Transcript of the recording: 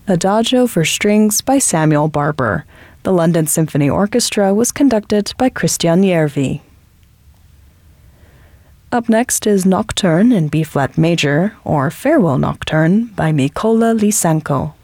Adagio for Strings by Samuel Barber. The London Symphony Orchestra was conducted by Christian Järvi. Up next is Nocturne in B-flat major, or Farewell Nocturne, by Mykola Lysenko.